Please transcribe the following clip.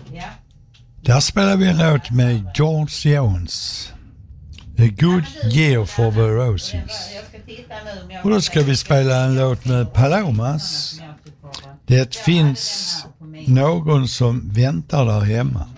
Där spelar vi en låt med George Jones. A Good Year for the Roses. Och då ska vi spela en låt med Palomas. Det finns någon som väntar där hemma.